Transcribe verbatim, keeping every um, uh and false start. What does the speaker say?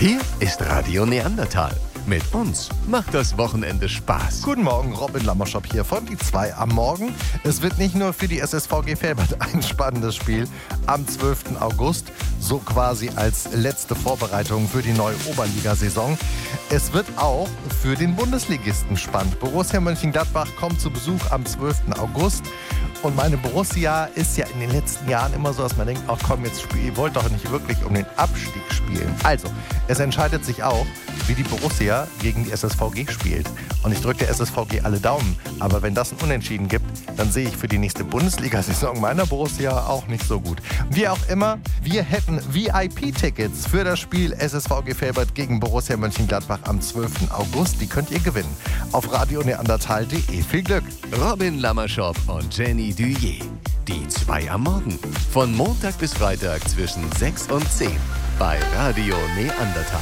Hier ist Radio Neandertal. Mit uns macht das Wochenende Spaß. Guten Morgen, Robin Lammerschop hier von die zwei am Morgen. Es wird nicht nur für die S S V G Velbert ein spannendes Spiel am zwölften August, so quasi als letzte Vorbereitung für die neue Oberligasaison. Es wird auch für den Bundesligisten spannend. Borussia Mönchengladbach kommt zu Besuch am zwölften August. Und meine Borussia ist ja in den letzten Jahren immer so, dass man denkt, ach komm, jetzt spiel, ihr wollt doch nicht wirklich um den Abstieg spielen. Also, es entscheidet sich auch, wie die Borussia gegen die S S V G spielt. Und ich drücke der S S V G alle Daumen. Aber wenn das ein Unentschieden gibt, dann sehe ich für die nächste Bundesliga-Saison meiner Borussia auch nicht so gut. Wie auch immer, wir hätten V I P-Tickets für das Spiel S S V G Velbert gegen Borussia Mönchengladbach am zwölften August. Die könnt ihr gewinnen auf radio neandertal punkt de. Viel Glück! Robin Lammerschop und Jenny Duyé. Die zwei am Morgen. Von Montag bis Freitag zwischen sechs und zehn bei Radio Neandertal.